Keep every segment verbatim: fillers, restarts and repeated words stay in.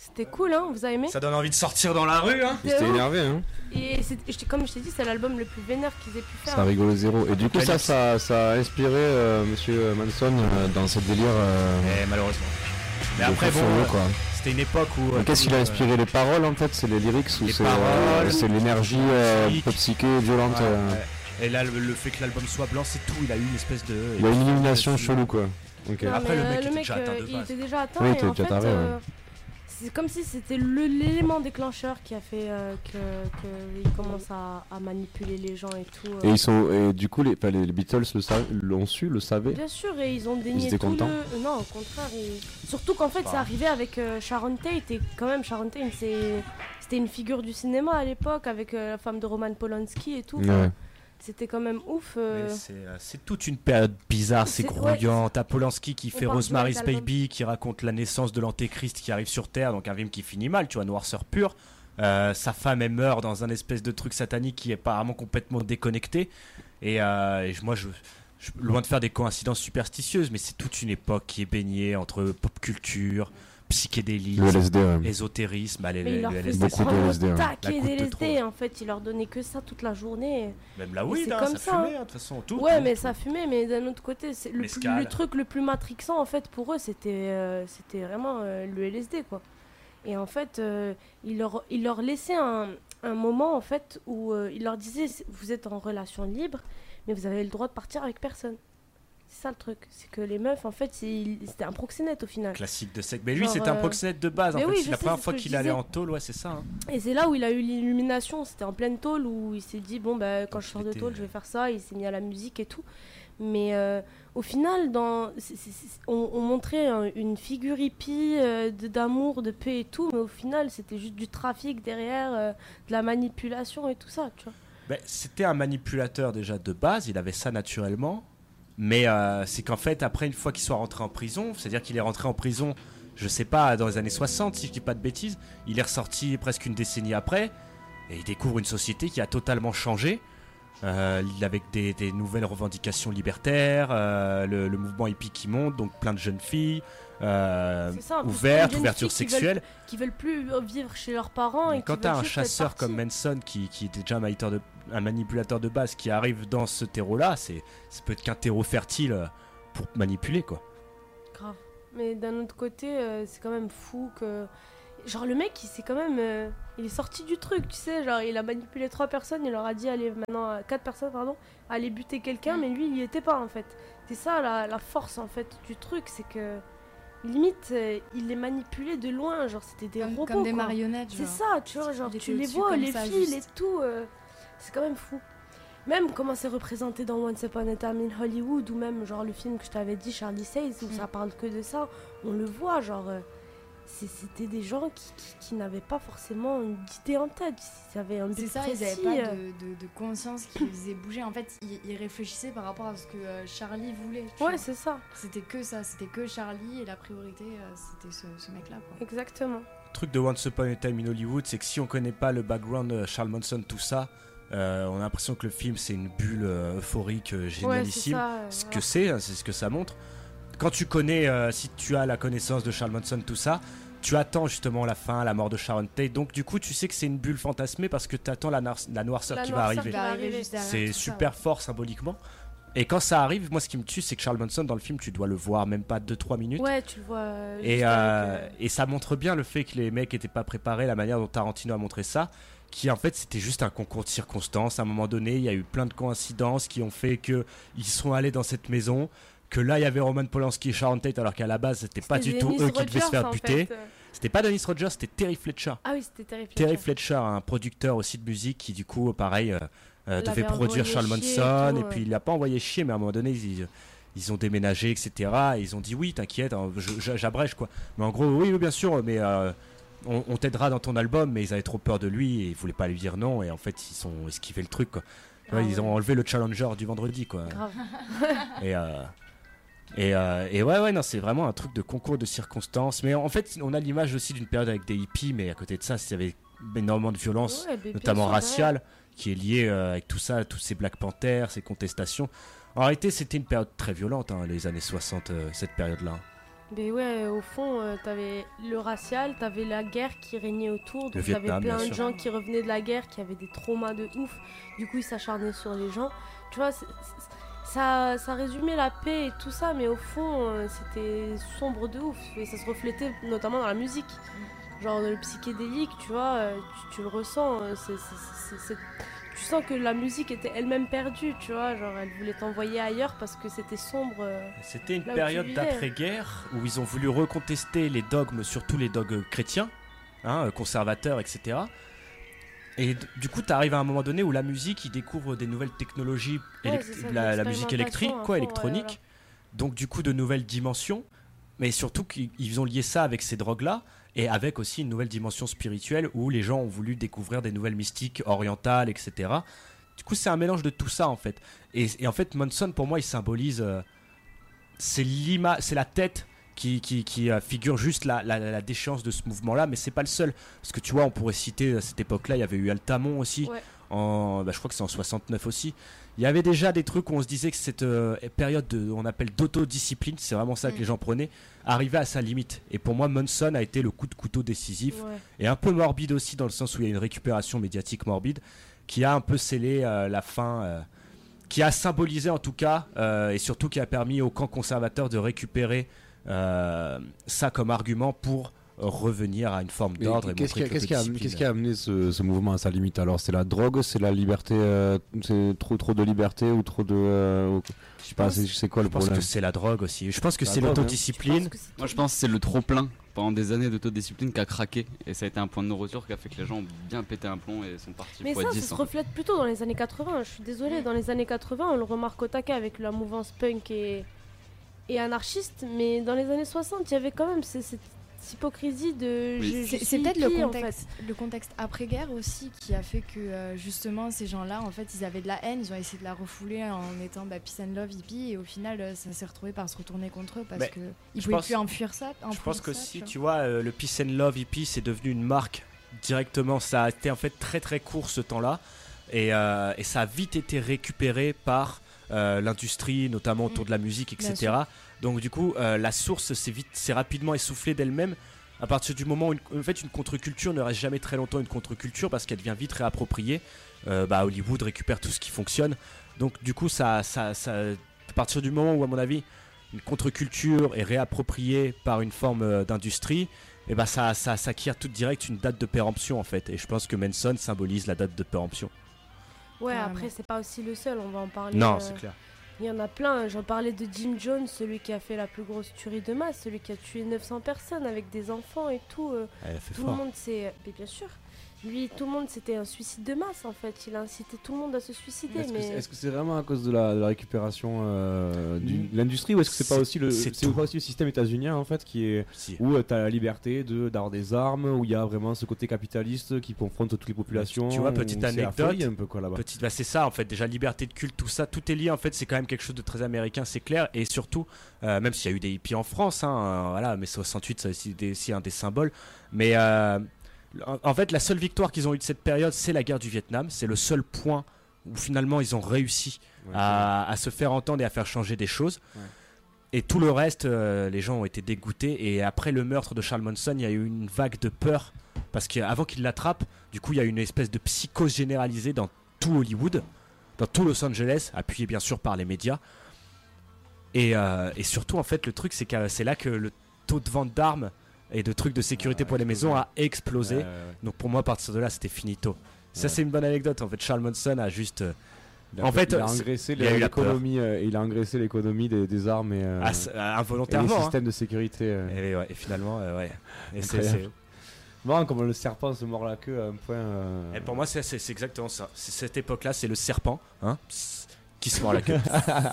C'était cool, hein, vous avez aimé? Ça donne envie de sortir dans la rue, hein. C'était énervé, hein. Et c'est, comme je t'ai dit, c'est l'album le plus vénère qu'ils aient pu faire. Ça rigole zéro. Et du coup, ça, ça, ça a inspiré euh, Monsieur Manson euh, dans ce délire. Euh, Et malheureusement. Mais après, bon, solo, quoi. C'était une époque où. Euh, qu'est-ce qui a inspiré euh, les paroles en fait? C'est les lyrics ou les c'est, paroles, euh, c'est l'énergie euh, peu psyché, violente ouais, euh... ouais. Et là, le, le fait que l'album soit blanc, c'est tout. Il a eu une espèce de. Il y a une illumination chelou, quoi. Okay. Non, après, le mec, le était, mec déjà atteint de il base. était déjà atteint. Oui, et en déjà fait, taré, euh, ouais. c'est comme si c'était le, l'élément déclencheur qui a fait euh, que qu'il commence à, à manipuler les gens et tout. Euh. Et ils sont, et du coup, les, les, les Beatles le sa- l'ont su, le savaient. Bien sûr, et ils ont dénié ils étaient tout contents. le. Non, au contraire. Et... Surtout qu'en fait, bah. c'est arrivé avec euh, Sharon Tate et quand même Sharon Tate, c'est... c'était une figure du cinéma à l'époque avec euh, la femme de Roman Polanski et tout. Ouais. C'était quand même ouf. Euh... Mais c'est, euh, c'est toute une période bizarre, c'est, c'est grouillant. Ouais, T'as Polanski qui fait Rosemary's Baby, qui raconte la naissance de l'antéchrist qui arrive sur Terre, donc un film qui finit mal, tu vois, noirceur pure. Euh, sa femme elle meurt dans un espèce de truc satanique qui est apparemment complètement déconnecté. Et, euh, et moi, je, je, loin de faire des coïncidences superstitieuses, mais c'est toute une époque qui est baignée entre pop culture, psychédélisme, le L S D, ouais. ésotérisme, allez, mais le, il leur le fait L S D, beaucoup de L S D, taquer des L S D, en fait, il leur donnait que ça toute la journée. Même la weed, hein, ça, ça fumait, de toute façon, tout. Ouais, tout, mais tout. ça fumait, mais d'un autre côté, c'est le, plus, le truc le plus matrixant, en fait, pour eux, c'était, euh, c'était vraiment euh, le L S D, quoi. Et en fait, euh, il, leur, il leur laissait un, un moment, en fait, où euh, il leur disait, vous êtes en relation libre, mais vous avez le droit de partir avec personne. C'est ça le truc, c'est que les meufs en fait c'est, c'était un proxénète au final. Classique de sec. Mais lui Genre, c'était un proxénète de base en fait. Oui, c'est la sais, première c'est fois qu'il allait en tôle, ouais c'est ça. Hein. Et c'est là où il a eu l'illumination, c'était en pleine tôle où il s'est dit bon bah quand Donc, je sors de tôle je vais faire ça, il s'est mis à la musique et tout. Mais euh, au final dans, c'est, c'est, c'est, on, on montrait un, une figure hippie euh, de, d'amour, de paix et tout, mais au final c'était juste du trafic derrière, euh, de la manipulation et tout ça, tu vois. Ben, c'était un manipulateur déjà de base, il avait ça naturellement. Mais euh, c'est qu'en fait, après, une fois qu'il soit rentré en prison, c'est-à-dire qu'il est rentré en prison, je sais pas, dans les années soixante, si je dis pas de bêtises, il est ressorti presque une décennie après, et il découvre une société qui a totalement changé, euh, avec des, des nouvelles revendications libertaires, euh, le, le mouvement hippie qui monte, donc plein de jeunes filles, euh, ça, ouvertes, ouverture sexuelle. Qui veulent, qui veulent plus vivre chez leurs parents. Mais et quand qui t'as veulent un chasseur comme Manson qui, qui était déjà un manipulateur, de, un manipulateur de base qui arrive dans ce terreau-là, c'est, ça peut être qu'un terreau fertile pour manipuler, quoi. Grave. Mais d'un autre côté, euh, c'est quand même fou que... Genre le mec, il s'est quand même... Euh, il est sorti du truc, tu sais. Genre il a manipulé trois personnes, il leur a dit, allez, maintenant, euh, quatre personnes, pardon, allez buter quelqu'un, mmh. mais lui, il y était pas, en fait. C'est ça, la, la force, en fait, du truc, c'est que... Limite, euh, il les manipulait de loin, genre c'était des comme, robots. Comme des quoi. marionnettes, C'est genre. ça, tu vois, genre tu les vois, les ça, fils juste. et tout. Euh, c'est quand même fou. Même comment c'est représenté dans Once Upon a Time in Hollywood, ou même genre le film que je t'avais dit, Charlie Says, où mm. ça parle que de ça. On le voit, genre. Euh, c'est, c'était des gens qui, qui, qui n'avaient pas forcément d'idée en tête. Ils avaient un but c'est ça, précis. ils n'avaient pas de, de, de conscience qui les faisait bouger. En fait, ils, ils réfléchissaient par rapport à ce que euh, Charlie voulait. Ouais, vois. c'est ça. C'était que ça, c'était que Charlie et la priorité, euh, c'était ce, ce mec-là. Quoi. Exactement. Le truc de Once Upon a Time in Hollywood, c'est que si on connaît pas le background de Charles Manson, tout ça, euh, on a l'impression que le film c'est une bulle euh, euphorique, euh, génialissime. Ouais, c'est ça, euh, ce que c'est, hein, c'est ce que ça montre. Quand tu connais, euh, si tu as la connaissance de Charles Manson, tout ça, tu attends justement la fin, la mort de Sharon Tate. Donc du coup, tu sais que c'est une bulle fantasmée parce que tu attends la, nar- la noirceur la qui noirceur va arriver. Qui va arriver c'est super ça, ouais. fort symboliquement. Et quand ça arrive, moi ce qui me tue, c'est que Charles Manson dans le film, tu dois le voir même pas deux trois minutes. Ouais, tu le vois. Euh, et, euh, et ça montre bien le fait que les mecs étaient pas préparés, la manière dont Tarantino a montré ça, qui en fait c'était juste un concours de circonstances. À un moment donné, il y a eu plein de coïncidences qui ont fait que ils sont allés dans cette maison, que là il y avait Roman Polanski et Sharon Tate, alors qu'à la base c'était, c'était pas du tout eux qui devaient se faire buter. Fait. C'était pas Dennis Rogers, c'était Terry Fletcher. Ah oui, c'était Terry Fletcher. Terry Fletcher, un producteur aussi de musique qui du coup, pareil, euh, euh, devait produire Charles Manson. Et, et puis il l'a pas envoyé chier, mais à un moment donné, ils, ils ont déménagé, et cetera. Et ils ont dit oui, t'inquiète, hein, je, j'abrège quoi. Mais en gros, oui, oui bien sûr, mais euh, on, on t'aidera dans ton album. Mais ils avaient trop peur de lui et ils voulaient pas lui dire non. Et en fait, ils sont esquivé le truc quoi. Ah, ouais, ouais. Ils ont enlevé le challenger du vendredi quoi. Grave. et euh, Et, euh, et ouais, ouais, non, c'est vraiment un truc de concours de circonstances. Mais en fait, on a l'image aussi d'une période avec des hippies, mais à côté de ça, il y avait énormément de violence, ouais, notamment raciale, vrai. qui est liée euh, avec tout ça, tous ces Black Panthers, ces contestations. En réalité, c'était une période très violente, hein, les années soixante, euh, cette période-là. Mais ouais, au fond, euh, t'avais le racial, t'avais la guerre qui régnait autour, donc Vietnam, t'avais plein bien de sûr. gens qui revenaient de la guerre, qui avaient des traumas de ouf, du coup ils s'acharnaient sur les gens. Tu vois, c'est, c'est, ça, ça résumait la paix et tout ça, mais au fond, euh, c'était sombre de ouf, et ça se reflétait notamment dans la musique. Genre le psychédélique, tu vois, euh, tu, tu le ressens, euh, c'est, c'est, c'est, c'est, tu sens que la musique était elle-même perdue, tu vois, genre elle voulait t'envoyer ailleurs parce que c'était sombre. euh, C'était une Là où période tu vivais. d'après-guerre où ils ont voulu recontester les dogmes, surtout les dogmes chrétiens, hein, euh, conservateurs, et cetera. Et d- du coup, tu arrives à un moment donné où la musique, ils découvrent des nouvelles technologies, Ouais, élect- c'est ça, de la, la musique électrique, l'expérimentation à quoi, fond, électronique. ouais, Donc du coup, de nouvelles dimensions. Mais surtout qu'ils ils ont lié ça avec ces drogues-là et avec aussi une nouvelle dimension spirituelle où les gens ont voulu découvrir des nouvelles mystiques orientales, et cetera. Du coup, c'est un mélange de tout ça en fait. Et, et en fait, Manson, pour moi, il symbolise. euh, c'est l'ima, c'est la tête qui, qui, qui euh, figure juste la, la, la déchéance de ce mouvement-là, mais c'est pas le seul. Parce que tu vois, on pourrait citer à cette époque-là, il y avait eu Altamont aussi. Ouais. En, bah, je crois que c'est en soixante-neuf aussi. Il y avait déjà des trucs où on se disait que cette euh, période de, on appelle d'autodiscipline, c'est vraiment ça que Mm. les gens prenaient, arrivait à sa limite. Et pour moi, Manson a été le coup de couteau décisif ouais. et un peu morbide aussi dans le sens où il y a une récupération médiatique morbide qui a un peu scellé euh, la fin, euh, qui a symbolisé en tout cas euh, et surtout qui a permis au camp conservateur de récupérer euh, ça comme argument pour revenir à une forme Mais d'ordre et qu'est-ce qui, montrer a, que qu'est-ce, qui a, l'autodiscipline- qu'est-ce qui a amené ce, ce mouvement à sa limite alors? C'est la drogue, c'est la liberté, euh, c'est trop trop de liberté ou trop de, euh, je sais pas, pense- c'est, c'est quoi le Je pense problème? que c'est la drogue aussi. Je pense que La c'est drogue, hein. l'autodiscipline. Je pense que c'est Moi tout. je pense que c'est le trop plein pendant des années d'autodiscipline qui a craqué et ça a été un point de non-retour qui a fait que les gens ont bien pété un plomb et sont partis Mais fois ça, ça dix. se hein. reflète plutôt dans les années quatre-vingts. Je suis désolée, dans les années quatre-vingts, on le remarque au taquet avec la mouvance punk et, et anarchiste. Mais dans les années soixante, il y avait quand même ce- cette hypocrisie de. Oui. je- je C'est suis c'est peut-être le hippie, en contexte, le contexte après-guerre aussi qui a fait que euh, justement ces gens-là, en fait, ils avaient de la haine, ils ont essayé de la refouler en étant bah, peace and love hippie et au final, euh, ça s'est retrouvé par se retourner contre eux parce Mais que ils je pouvaient pense- plus enfuir ça. Je enfuir pense que ça, si tu vois. tu vois euh, le peace and love hippie, c'est devenu une marque directement. Ça a été en fait très très court ce temps-là et, euh, et ça a vite été récupéré par euh, l'industrie, notamment autour de la musique, Bien et cetera. Donc du coup, euh, la source s'est vite, s'est rapidement essoufflée d'elle-même. À partir du moment où une, en fait, une contre-culture ne reste jamais très longtemps une contre-culture parce qu'elle devient vite réappropriée. Euh, bah, Hollywood récupère tout ce qui fonctionne. Donc du coup, ça, ça, ça, à partir du moment où, à mon avis, une contre-culture est réappropriée par une forme euh, d'industrie, et bah, ça, ça, ça acquiert tout direct une date de péremption en fait. Et je pense que Manson symbolise la date de péremption. Ouais, Carrément. après, c'est pas aussi le seul, on va en parler. Non, euh, c'est clair. Il y en a plein. J'en parlais de Jim Jones, celui qui a fait la plus grosse tuerie de masse, celui qui a tué neuf cents personnes avec des enfants et tout. euh, Elle a fait Tout fort. le monde s'est. Mais bien sûr. Lui, tout le monde, c'était un suicide de masse en fait. Il a incité tout le monde à se suicider. Est-ce, que mais... c'est, est-ce que c'est vraiment à cause de la, de la récupération euh, du- Mm. de l'industrie ou est-ce que c'est, C'est- pas aussi le, c'est c'est tout. pas aussi le système états-unien en fait qui est Si. où tu as la liberté de, d'avoir des armes, où il y a vraiment ce côté capitaliste qui confronte toutes les populations. Tu vois, petite où c'est la anecdote, folie un peu quoi là-bas. Petite, bah c'est ça en fait, déjà liberté de culte, tout ça, tout est lié en fait, c'est quand même quelque chose de très américain, c'est clair, et surtout, euh, même s'il y a eu des hippies en France, hein, euh, voilà, mais soixante-huit c'est aussi, des- aussi un des symboles, mais euh, en, en fait la seule victoire qu'ils ont eue de cette période c'est la guerre du Vietnam, c'est le seul point où finalement ils ont réussi Ouais, à, à se faire entendre et à faire changer des choses. Ouais. Et tout le reste, euh, les gens ont été dégoûtés. Et après le meurtre de Charles Manson, il y a eu une vague de peur. Parce qu'avant qu'il l'attrape, du coup, il y a eu une espèce de psychose généralisée dans tout Hollywood, dans tout Los Angeles, appuyé bien sûr par les médias. Et, euh, et surtout, en fait, le truc, c'est que c'est là que le taux de vente d'armes et de trucs de sécurité Ah, pour les explosé. maisons a explosé. Ouais, ouais, ouais. Donc pour moi, à partir de là, c'était finito. Ça, Ouais. c'est une bonne anecdote. En fait, Charles Manson a juste. euh, Il a En fait, il a c'est- engraissé il y a eu la peur. l'économie, euh, il a engraissé l'économie des, des armes et, euh, ah, c'est- euh, et les involontairement. hein. systèmes de sécurité. euh. Et, ouais, et finalement, euh, ouais. Et, c'est, Incroyable. c'est- Marrant comme le serpent se mord la queue à un point. euh, et pour moi, c'est, c'est- c'est exactement ça. C'est cette époque-là, c'est le serpent hein, pss, qui se mord la queue.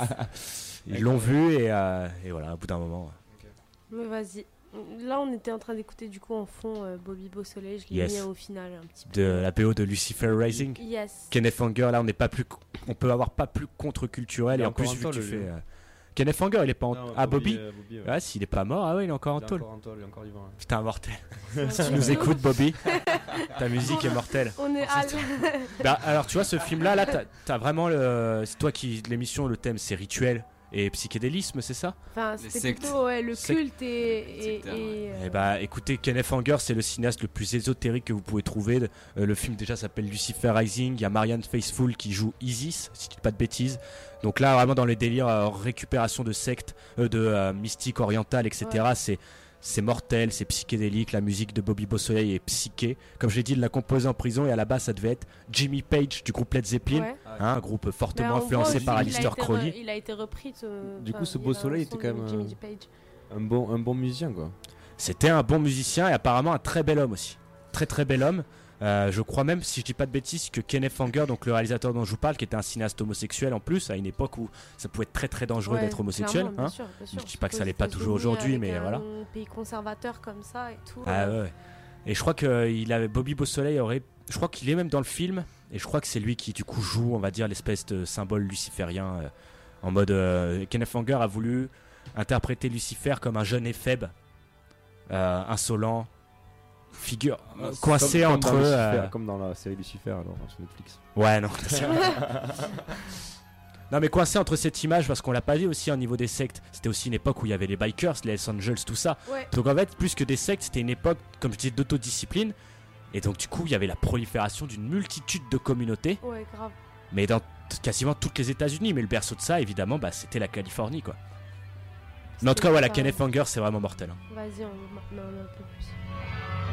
Ils l'ont vu et, euh, et voilà, au bout d'un moment. Mais vas-y. Là, on était en train d'écouter du coup en fond euh, Bobby Beausoleil. Je l'ai Yes. mis au final un petit De peu. la B O de Lucifer Rising. Yes. Kenneth Anger, là, on n'est pas plus, on peut avoir pas plus contre-culturel Il est et en encore plus en vu que tôle, tu lui. fais. euh, Kenneth Anger, il est pas en. Non, ah, Bobby. euh, Bobby, ouais. Ouais, s'il est pas mort, ah ouais, il est encore en Il est tôle. encore en tôle, il est encore vivant. ouais. Putain, mortel. Ouais. Si tu nous écoutes, Bobby, ta musique est mortelle. On est à Bah, alors, tu vois, ce film-là, là, t'as, t'as vraiment le. C'est toi qui. L'émission, le thème, c'est rituel et psychédélisme, c'est ça? Enfin, c'était plutôt ouais, le Secte. culte et. et, et, euh... euh... Eh bah, écoutez, Kenneth Anger, c'est le cinéaste le plus ésotérique que vous pouvez trouver. Euh, le film déjà s'appelle Lucifer Rising. Il y a Marianne Faithfull qui joue Isis, si je dis pas de bêtises. Donc là, vraiment dans les délires euh, récupération de sectes, euh, de euh, mystique orientale, et cetera. Ouais. C'est C'est mortel, c'est psychédélique, la musique de Bobby Beausoleil est psyché. Comme je l'ai dit, il l'a composé en prison et à la base ça devait être Jimmy Page du groupe Led Zeppelin, ouais. hein, un groupe fortement influencé par Aleister Crowley. Il a été repris. Ce... Du coup, ce Beausoleil était quand même un, un, bon, un bon musicien, quoi. C'était un bon musicien et apparemment un très bel homme aussi. Très très bel homme. Euh, je crois même, si je dis pas de bêtises, que Kenneth Anger, donc le réalisateur dont je vous parle, qui était un cinéaste homosexuel en plus, à une époque où ça pouvait être très très dangereux ouais, d'être homosexuel. Hein. Bien sûr, bien sûr. Je dis pas que ça l'est pas toujours aujourd'hui, mais un voilà. Un pays conservateur comme ça et tout. Ah ouais. Et je crois que il avait Bobby Beausoleil aurait, je crois qu'il est même dans le film, et je crois que c'est lui qui du coup joue, on va dire, l'espèce de symbole luciférien, euh, en mode euh, Kenneth Anger a voulu interpréter Lucifer comme un jeune éphèbe, euh, insolent. Figure euh, coincé comme, entre comme dans, euh... Lucifer, comme dans la série Lucifer alors sur Netflix. Ouais non. Non mais coincé entre cette image parce qu'on l'a pas dit aussi au niveau des sectes. C'était aussi une époque où il y avait les bikers, les Hells Angels, tout ça. Ouais. Donc en fait plus que des sectes, c'était une époque comme je disais d'autodiscipline. Et donc du coup il y avait la prolifération d'une multitude de communautés. Ouais grave. Mais dans t- quasiment toutes les États-Unis. Mais le berceau de ça évidemment bah, c'était la Californie quoi. Mais en tout cas voilà, Kenneth Anger c'est vraiment mortel. Hein. Vas-y on maintenant un peu plus.